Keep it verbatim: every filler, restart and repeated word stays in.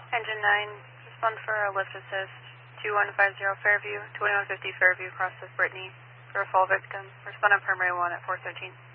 Engine nine, respond for a lift assist, two one five zero Fairview, twenty-one fifty Fairview, cross with Brittany, for a fall victim. Respond on primary one at four thirteen.